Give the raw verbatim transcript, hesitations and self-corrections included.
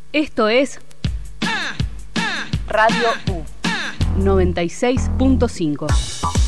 Esto es Radio U noventa y seis punto cinco.